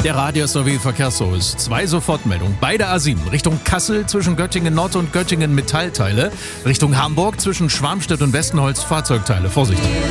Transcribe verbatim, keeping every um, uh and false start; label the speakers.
Speaker 1: Der Radius sowie Verkehrsservice. Zwei Sofortmeldungen. Beide A sieben. Richtung Kassel zwischen Göttingen Nord und Göttingen Metallteile. Richtung Hamburg zwischen Schwarmstedt und Westenholz Fahrzeugteile. Vorsicht.